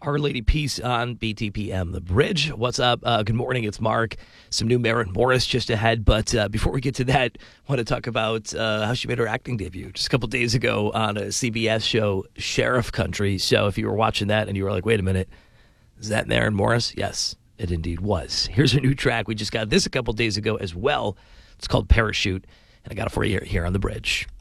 Our Lady Peace on BTPM. The Bridge. What's up? Good morning. It's Mark. Some new Maren Morris just ahead. But before we get to that, I want to talk about how she made her acting debut just a couple days ago on a CBS show, Sheriff Country. So if you were watching that and you were like, wait a minute, is that Maren Morris? Yes, it indeed was. Here's her new track. We just got this a couple days ago as well. It's called Parachute, and I got it for you here on The Bridge.